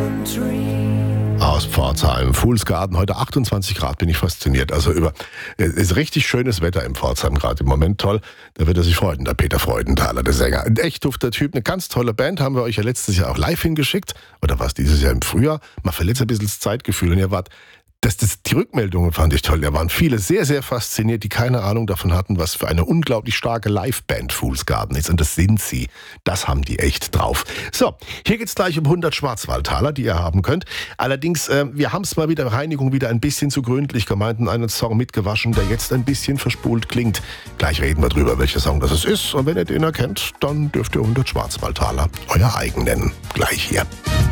Aus Pforzheim, Fools Garden, heute 28 Grad, bin ich fasziniert. Also ist richtig schönes Wetter im Pforzheim gerade im Moment, toll. Da wird er sich freuen, der Peter Freudenthaler, der Sänger. Ein echt dufter Typ, eine ganz tolle Band, haben wir euch ja letztes Jahr auch live hingeschickt. Oder was, dieses Jahr im Frühjahr. Man verletzt ein bisschen das Zeitgefühl und ihr wart... Die Rückmeldungen fand ich toll. Da waren viele sehr, sehr fasziniert, die keine Ahnung davon hatten, was für eine unglaublich starke Liveband Fools Garden ist. Und das sind sie. Das haben die echt drauf. So, hier geht's gleich um 100 Schwarzwaldtaler, die ihr haben könnt. Allerdings, wir haben es mal wieder, Reinigung wieder ein bisschen zu gründlich gemeint und einen Song mitgewaschen, der jetzt ein bisschen verspult klingt. Gleich reden wir drüber, welcher Song das ist. Und wenn ihr den erkennt, dann dürft ihr 100 Schwarzwaldtaler euer eigen nennen. Gleich hier.